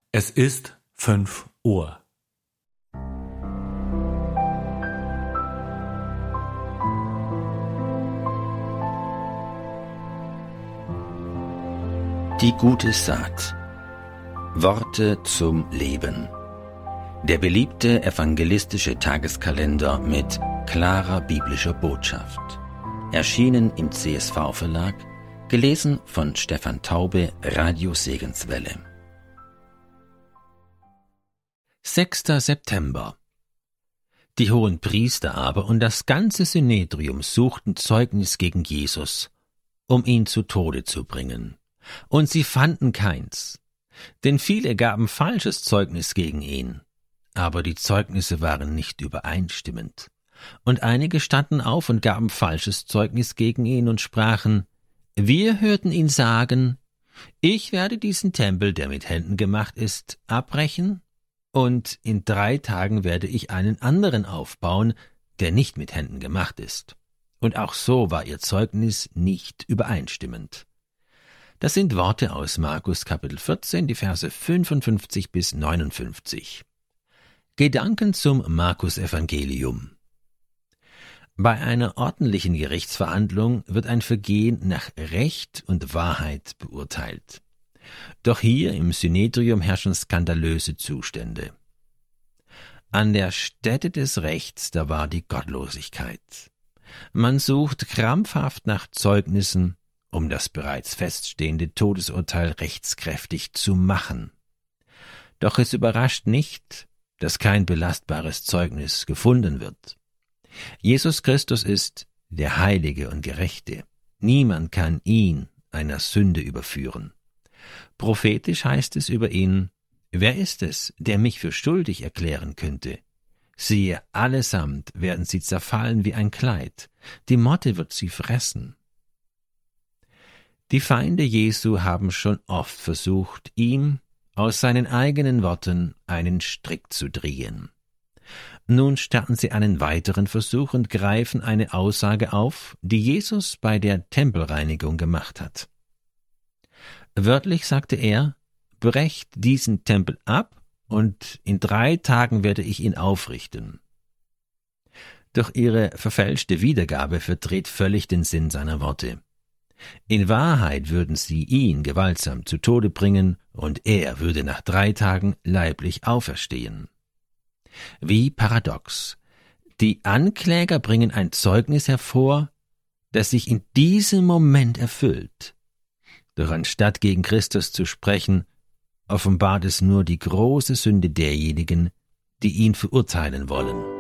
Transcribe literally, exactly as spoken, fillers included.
Es ist fünf Uhr. Die gute Saat. Worte zum Leben. Der beliebte evangelistische Tageskalender mit klarer biblischer Botschaft. Erschienen im C S V-Verlag, gelesen von Stefan Taube, Radio Segenswelle. sechster September. Die Hohenpriester aber und das ganze Synedrium suchten Zeugnis gegen Jesus, um ihn zu Tode zu bringen. Und sie fanden keins, denn viele gaben falsches Zeugnis gegen ihn. Aber die Zeugnisse waren nicht übereinstimmend. Und einige standen auf und gaben falsches Zeugnis gegen ihn und sprachen: Wir hörten ihn sagen, ich werde diesen Tempel, der mit Händen gemacht ist, abbrechen, und in drei Tagen werde ich einen anderen aufbauen, der nicht mit Händen gemacht ist. Und auch so war ihr Zeugnis nicht übereinstimmend. Das sind Worte aus Markus Kapitel vierzehn, die Verse fünfundfünfzig bis neunundfünfzig. Gedanken zum Markus-Evangelium. Bei einer ordentlichen Gerichtsverhandlung wird ein Vergehen nach Recht und Wahrheit beurteilt. Doch hier im Synedrium herrschen skandalöse Zustände. An der Stätte des Rechts, da war die Gottlosigkeit. Man sucht krampfhaft nach Zeugnissen, um das bereits feststehende Todesurteil rechtskräftig zu machen. Doch es überrascht nicht, dass kein belastbares Zeugnis gefunden wird. Jesus Christus ist der Heilige und Gerechte. Niemand kann ihn einer Sünde überführen. Prophetisch heißt es über ihn: Wer ist es, der mich für schuldig erklären könnte? Siehe, allesamt werden sie zerfallen wie ein Kleid, die Motte wird sie fressen. Die Feinde Jesu haben schon oft versucht, ihm aus seinen eigenen Worten einen Strick zu drehen. Nun starten sie einen weiteren Versuch und greifen eine Aussage auf, die Jesus bei der Tempelreinigung gemacht hat. Wörtlich sagte er: Brecht diesen Tempel ab, und in drei Tagen werde ich ihn aufrichten. Doch ihre verfälschte Wiedergabe verdreht völlig den Sinn seiner Worte. In Wahrheit würden sie ihn gewaltsam zu Tode bringen, und er würde nach drei Tagen leiblich auferstehen. Wie paradox. Die Ankläger bringen ein Zeugnis hervor, das sich in diesem Moment erfüllt. Doch anstatt gegen Christus zu sprechen, offenbart es nur die große Sünde derjenigen, die ihn verurteilen wollen.